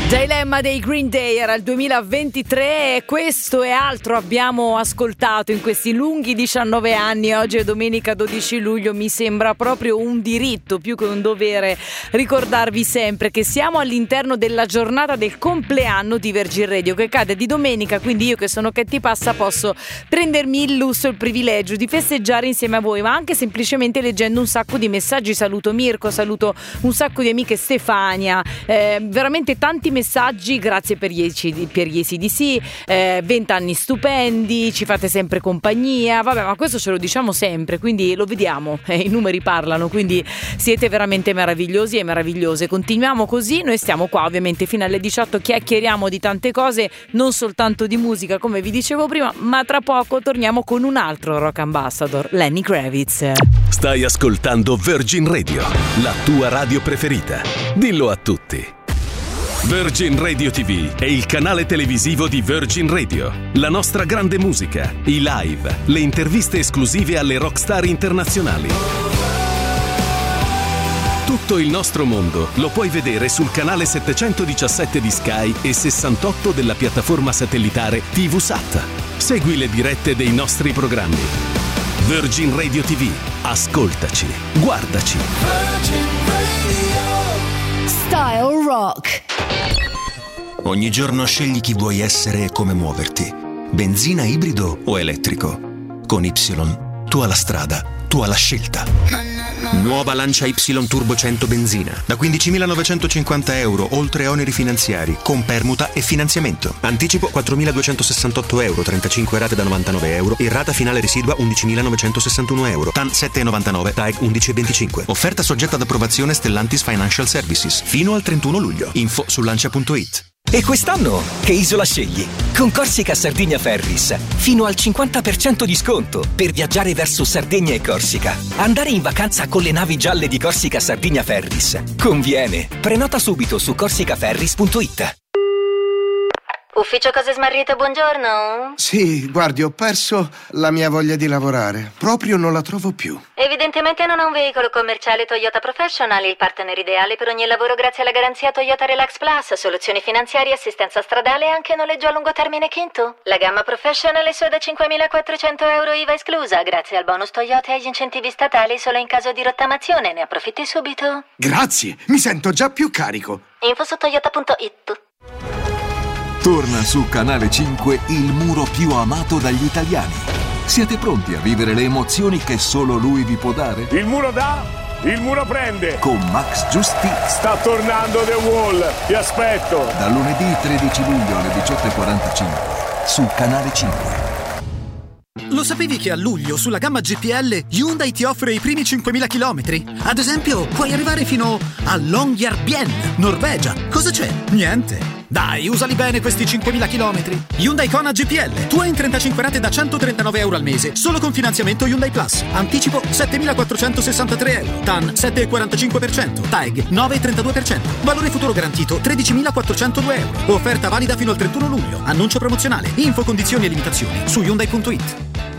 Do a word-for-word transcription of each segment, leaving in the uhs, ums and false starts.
Dilemma dei Green Day era il duemilaventitré e questo e altro abbiamo ascoltato in questi lunghi diciannove anni. Oggi è domenica dodici luglio, mi sembra proprio un diritto più che un dovere ricordarvi sempre che siamo all'interno della giornata del compleanno di Virgin Radio che cade di domenica, quindi io che sono Katy Passa posso prendermi il lusso e il privilegio di festeggiare insieme a voi, ma anche semplicemente leggendo un sacco di messaggi. Saluto Mirko, saluto un sacco di amiche, Stefania, eh, veramente tanti messaggi, grazie per gli, per gli A C D C, eh, vent'anni stupendi, ci fate sempre compagnia, vabbè, ma questo ce lo diciamo sempre, quindi lo vediamo, eh, i numeri parlano, quindi siete veramente meravigliosi e meravigliose. Continuiamo così, noi stiamo qua ovviamente fino alle diciotto, chiacchieriamo di tante cose, non soltanto di musica come vi dicevo prima, ma tra poco torniamo con un altro rock ambassador, Lenny Kravitz. Stai ascoltando Virgin Radio, la tua radio preferita. Dillo a tutti. Virgin Radio T V è il canale televisivo di Virgin Radio. La nostra grande musica, i live, le interviste esclusive alle rockstar internazionali. Tutto il nostro mondo lo puoi vedere sul canale settecentodiciassette di Sky e sessantotto della piattaforma satellitare TVSat. Segui le dirette dei nostri programmi. Virgin Radio T V. Ascoltaci, guardaci. Virgin Radio. Style Rock. Ogni giorno scegli chi vuoi essere e come muoverti. Benzina, ibrido o elettrico. Con Y, tu hai la strada, tu hai la scelta. Nuova Lancia Y Turbo cento benzina. Da quindicimilanovecentocinquanta euro, oltre oneri finanziari, con permuta e finanziamento. Anticipo quattromiladuecentosessantotto euro, trentacinque rate da novantanove euro e rata finale residua undicimilanovecentosessantuno euro. T A N sette virgola novantanove, T A E G undici virgola venticinque. Offerta soggetta ad approvazione Stellantis Financial Services. Fino al trentuno luglio. Info su lancia punto it. E quest'anno che isola scegli? Con Corsica Sardigna Ferris fino al cinquanta per cento di sconto per viaggiare verso Sardegna e Corsica. Andare in vacanza con le navi gialle di Corsica Sardigna Ferris conviene. Prenota subito su corsicaferris punto it. Ufficio Cose Smarrite, buongiorno. Sì, guardi, ho perso la mia voglia di lavorare. Proprio non la trovo più. Evidentemente non ha un veicolo commerciale Toyota Professional, il partner ideale per ogni lavoro grazie alla garanzia Toyota Relax Plus, soluzioni finanziarie, assistenza stradale e anche noleggio a lungo termine Kinto. La gamma Professional è solo da cinquemilaquattrocento euro I V A esclusa, grazie al bonus Toyota e agli incentivi statali solo in caso di rottamazione. Ne approfitti subito. Grazie, mi sento già più carico. Info su toyota punto it. Torna su Canale cinque il muro più amato dagli italiani. Siete pronti a vivere le emozioni che solo lui vi può dare? Il muro dà, il muro prende. Con Max Giusti. Sta tornando The Wall, ti aspetto. Da lunedì tredici luglio alle diciotto e quarantacinque su Canale cinque. Lo sapevi che a luglio sulla gamma G P L Hyundai ti offre i primi cinquemila chilometri? Ad esempio, puoi arrivare fino a Longyearbyen, Norvegia. Cosa c'è? Niente. Dai, usali bene questi cinquemila chilometri. Hyundai Kona G P L, tua in trentacinque rate da centotrentanove euro al mese, solo con finanziamento Hyundai Plus. Anticipo settemilaquattrocentosessantatré euro. T A N sette virgola quarantacinque per cento. T A E G nove virgola trentadue per cento. Valore futuro garantito tredicimilaquattrocentodue euro. Offerta valida fino al trentuno luglio. Annuncio promozionale. Info, condizioni e limitazioni su hyundai punto it.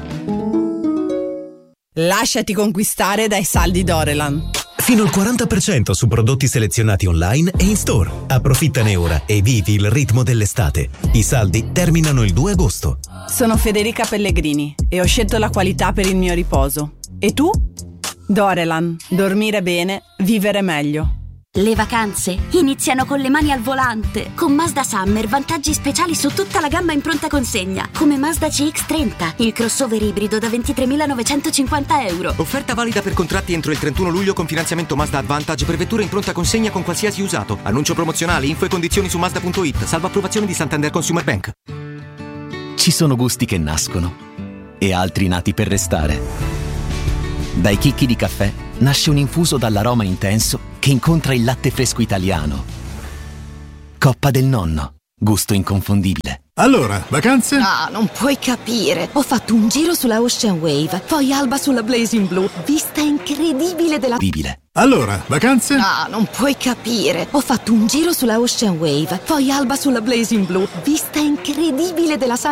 Lasciati conquistare dai saldi Dorelan. Fino al quaranta per cento su prodotti selezionati online e in store. Approfittane ora e vivi il ritmo dell'estate. I saldi terminano il due agosto. Sono Federica Pellegrini e ho scelto la qualità per il mio riposo. E tu? Dorelan. Dormire bene, vivere meglio. Le vacanze iniziano con le mani al volante. Con Mazda Summer vantaggi speciali su tutta la gamma in pronta consegna, come Mazda C X trenta, il crossover ibrido da ventitremilanovecentocinquanta euro. Offerta valida per contratti entro il trentuno luglio con finanziamento Mazda Advantage per vetture in pronta consegna con qualsiasi usato. Annuncio promozionale, info e condizioni su mazda punto it, salvo approvazione di Santander Consumer Bank. Ci sono gusti che nascono e altri nati per restare. Dai chicchi di caffè nasce un infuso dall'aroma intenso che incontra il latte fresco italiano. Coppa del nonno, gusto inconfondibile. Allora, vacanze? Ah, non puoi capire. Ho fatto un giro sulla Ocean Wave, poi Alba sulla Blazing Blue. Vista incredibile della... Allora, vacanze? Ah, non puoi capire. Ho fatto un giro sulla Ocean Wave, poi Alba sulla Blazing Blue. Vista incredibile della